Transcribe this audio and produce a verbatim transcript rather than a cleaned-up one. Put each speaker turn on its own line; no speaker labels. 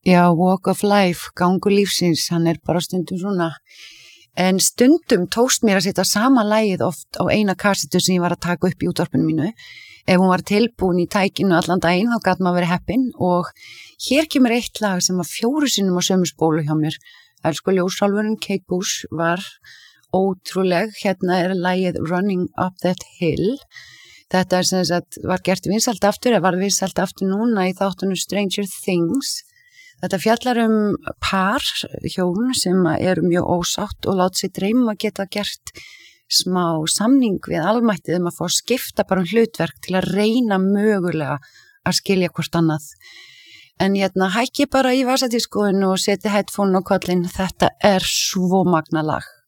Já, walk of life, gangur lífsins, hann er bara stundum svona. En stundum tókst mér að setja sama lagið oft á eina kassetu sem ég var að taka upp í útvarpinu mínu. Ef hún var tilbúin í tækinu allan daginn, þá gat maður verið heppinn og hér kemur eitt lag sem var fjóru sinnum á sömu spólu hjá mér. Elsku ljósálfurinn Kate Bush var ótrúleg. Hérna er lagið Running Up That Hill. Þetta er sem sagt, var gert vinsælt aftur, eða var vinsælt aftur núna í þáttunum Stranger Things. Þetta fjallar um par, hjón sem eru mjög ósátt og láta sig dreyma að geta gert smá samning við almættið um að fá að skipta bara um hlutverk til að reyna mögulega að skilja hvort annað. En hérna hækki bara í vasatískoðinu og seti headphone á kollin, þetta er svo magna lag.